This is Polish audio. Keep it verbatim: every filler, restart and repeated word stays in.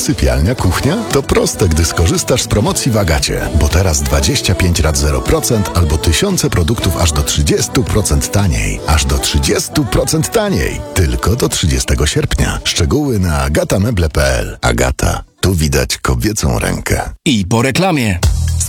Sypialnia, kuchnia? To proste, gdy skorzystasz z promocji w Agacie. Bo teraz dwadzieścia pięć rat zero procent albo tysiące produktów aż do trzydzieści procent taniej. Aż do trzydzieści procent taniej. Tylko do trzydziestego sierpnia. Szczegóły na agata meble kropka p l. Agata. Tu widać kobiecą rękę. I po reklamie.